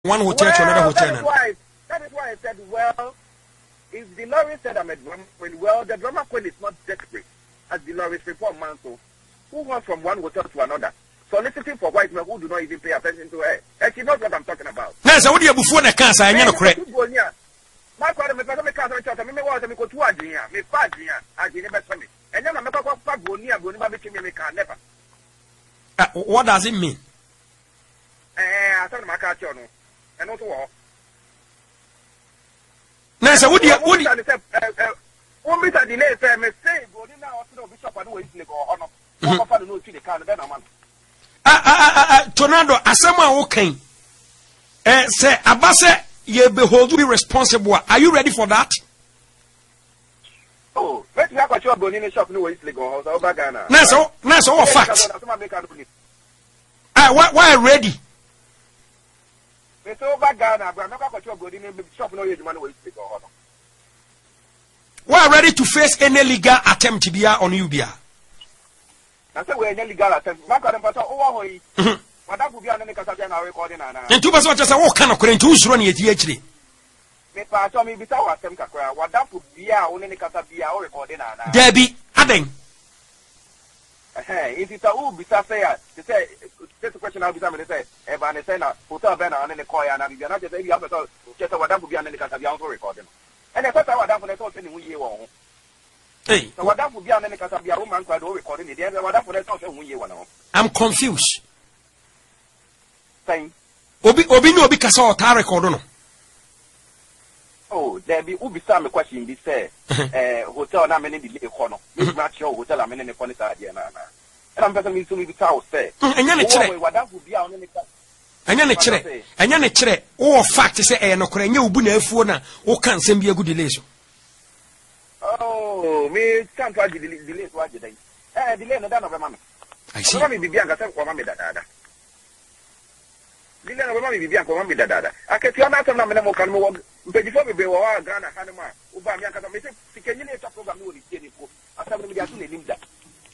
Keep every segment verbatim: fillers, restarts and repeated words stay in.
one hotel well, to another hotel. That is, why, that is why I said, well, if the lorry said I'm a drama queen, well, the drama queen is not desperate, as the lorry's report man. So, who wants from one hotel to another? Soliciting for white men who do not even pay attention to her. And she knows what I'm talking about. No, so what do you before the cancer? I know correct. My father, my father, my cousin, my cousin, my wife, my cousin, my cousin, my father, I didn't bet for me. And then I'm not going to go near, go near, me can never. What does it mean? Eh, I told my car, and also all. No, so what do you, what do you, one bit of delay, say, me say, go in now, to the bishop, and wait to go on. I'm going to know to the car, then I'm on. Ah, ah, ah, ah, Tornado, as someone okay. Eh, say, Abase, you behold to be responsible. Are you ready for that? Oh, let's have a shop in the shop, no way to go house, over Ghana. No, so, no, so what facts? Ah, why, why ready? It's over Ghana, but I'm not going to go in the shop, no way to go house. Why ready to face any legal attempt to be on you, dear? I said, we're legal attempt. My God, but oh, what that would be on any Casablanca recording. And two percent just a walk kind of current who's running it actually. Me pass me before them kakra. What that would be on any Casablanca recording. Debbie, Aden. Hey, if it's a who be say, they say, this question I'll be somebody say, Evan say, hotel banner on any coin, and you're not just a have to just what that would be on any Casablanca recording. And I thought I would have for the thought anyway. Hey, so what that would be on any Casablanca woman crowd recording it. Then what that for the thought anyway. I'm confused. Saying, Obi, Obi, no, because our tar record. No. Oh, there be Ubi Sam question. This say, eh, hotel na many delay corner. This match your hotel. I mean, any funny idea. And I'm better me to me to house say. And you're not what that would be on any. And you're not chere. And you're not chere. All fact is say, no, correct. You bune phone. O can't send be a good delay. Oh, me can't try delay. Delay what you think? Eh, delay no done of a man. I see. Mommy be bianca say for mommy dada. Delay no mommy be bianca mommy dada. I can see another number mo kan mo before we be wa Ghana hanema. Uba bianca me say sikeni na program no di tieni ko. Asam me dia to nenim da.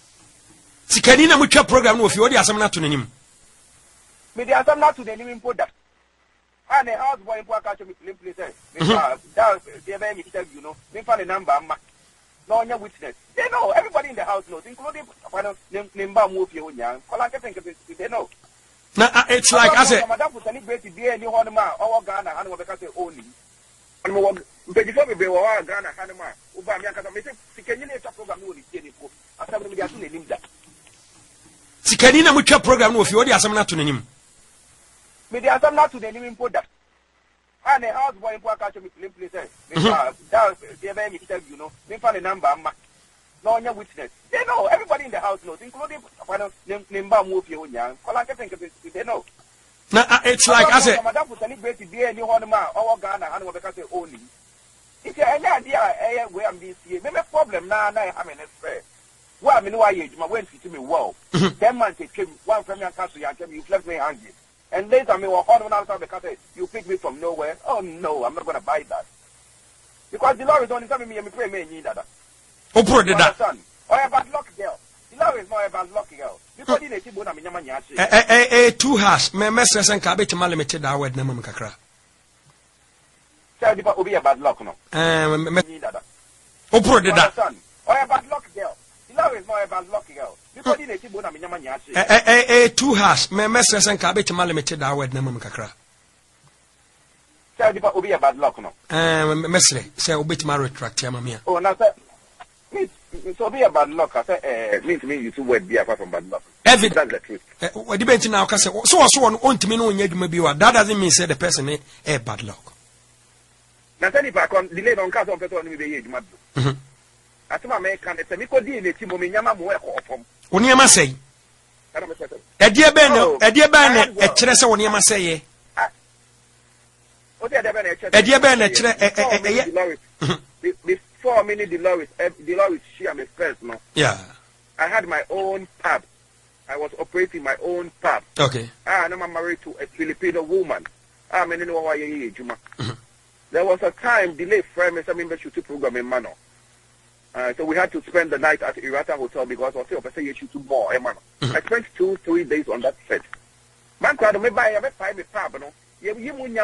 Sikeni na mo twa program no fi wo di asam na to nenim. Me dia asam na to nenim po da. And a house boy in Paka to me play say. Me that they be me interview no. Me find the number ma. No nya witness. They know everybody in the house knows, including final Nimba move you nya. Kola ke think they know. Now uh, it's like I said. Madam for celebrate the any one man or Ghana and we can say only. And we before we be wa Ghana hanema. Uba mi aka me say sikeni na twa program no di tieni ko. Asam me dia to nenim da. Sikeni na mo twa program no fi wo di asam na to nenim. Me dia asam na to nenim po da. And a house boy in Paka to me play say. Me that they be me interview no. Me find the number ma. No nya witness. They know everybody in the house knows, including final Nimba move you nya. Kola ke think they know. Now uh, it's like I said. Madam for celebrate the any one man or Ghana and we can say only. If you any idea eh where I'm this year, maybe problem na na I mean fair. Well, me know why you my when to me wow. Ten man take came one from your castle and came you left me hanging. And later me walk on outside because you pick me from nowhere. Oh no, I'm not gonna buy that. Because the Lord is only telling me me pray me need that. Oh, bro, did that. Or a bad luck girl. The Lord is not a bad luck girl. Because he needs to be a man. Eh eh eh two has me message and cabbage limited that word na mam kakra. Say the will be a bad luck no. Eh me need that. Oh, bro, did that. Or a bad luck girl. The Lord is not a bad luck girl. Because he needs to be a man. Eh eh eh two has me message and cabbage limited that word na mam kakra. Say the will be a bad luck no. Eh message say obit ma retract ya mamia. Oh na say so be a bad luck. I say eh mean to me you two word be apart from bad luck. Evidence. That's the truth. Eh we debate now ka say so so on ontimi no nya dwuma bi wa. That doesn't mean say the person eh, eh bad luck. Na tell if I can delay on cause on person me be ye dwuma bi. Mhm. Atuma me kan say me ko di na ti mo me nyama mo e ko opom. Oni ma say. E die be no, e die be na e kire say oni ma say ye. O die be na e kire. E die be na kire e e e Before many Dolores, Dolores, she am a first, no. Yeah. I had my own pub. I was operating my own pub. Okay. Ah, and I'm married to a Filipino woman. Ah, I mean, why you Juma. There was a time delay frame some membership program in Mano. Uh, so we had to spend the night at Irata Hotel because I was still say you should do more, eh, Mano. I spent two, three days on that set. Man, crowd, me buy, I buy me pub, no. You, you